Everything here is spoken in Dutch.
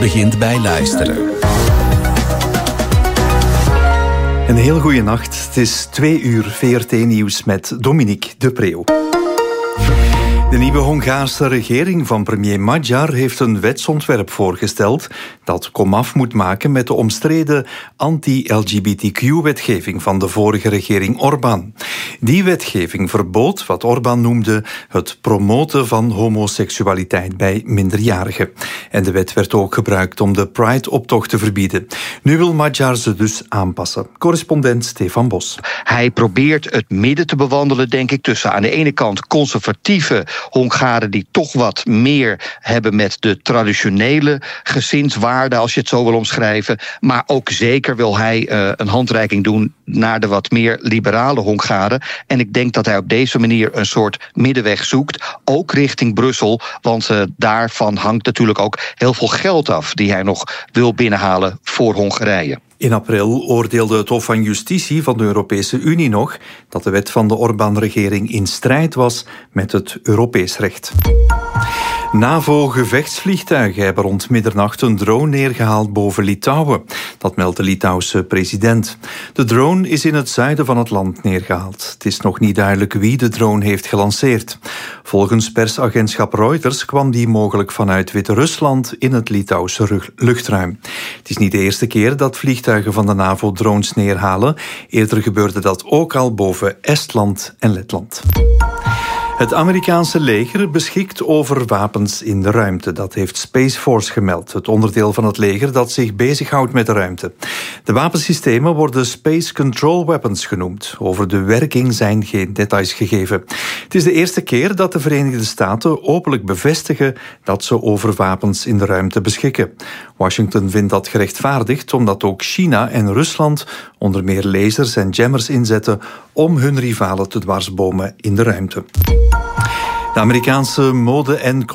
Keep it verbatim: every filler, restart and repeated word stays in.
begint bij luisteren. Een heel goede nacht. Het is twee uur V R T-nieuws met Dominique de Preeuw. De nieuwe Hongaarse regering van premier Magyar heeft een wetsontwerp voorgesteld dat komaf moet maken met de omstreden anti-L G B T Q-wetgeving van de vorige regering Orbán. Die wetgeving verbood wat Orbán noemde het promoten van homoseksualiteit bij minderjarigen. En de wet werd ook gebruikt om de Pride-optocht te verbieden. Nu wil Magyar ze dus aanpassen. Correspondent Stefan Bos. Hij probeert het midden te bewandelen, denk ik, tussen aan de ene kant conservatieve Hongaren die toch wat meer hebben met de traditionele gezinswaarden, als je het zo wil omschrijven. Maar ook zeker wil hij uh, een handreiking doen naar de wat meer liberale Hongaren. En ik denk dat hij op deze manier een soort middenweg zoekt, ook richting Brussel. Want uh, daarvan hangt natuurlijk ook heel veel geld af die hij nog wil binnenhalen voor Hongarije. In april oordeelde het Hof van Justitie van de Europese Unie nog dat de wet van de Orbán-regering in strijd was met het Europees recht. NAVO-gevechtsvliegtuigen hebben rond middernacht een drone neergehaald boven Litouwen. Dat meldt de Litouwse president. De drone is in het zuiden van het land neergehaald. Het is nog niet duidelijk wie de drone heeft gelanceerd. Volgens persagentschap Reuters kwam die mogelijk vanuit Wit-Rusland in het Litouwse luchtruim. Het is niet de eerste keer dat vliegtuigen van de NAVO drones neerhalen. Eerder gebeurde dat ook al boven Estland en Letland. Het Amerikaanse leger beschikt over wapens in de ruimte. Dat heeft Space Force gemeld, het onderdeel van het leger dat zich bezighoudt met de ruimte. De wapensystemen worden Space Control Weapons genoemd. Over de werking zijn geen details gegeven. Het is de eerste keer dat de Verenigde Staten openlijk bevestigen dat ze over wapens in de ruimte beschikken. Washington vindt dat gerechtvaardigd omdat ook China en Rusland onder meer lasers en jammers inzetten om hun rivalen te dwarsbomen in de ruimte. De Amerikaanse mode- en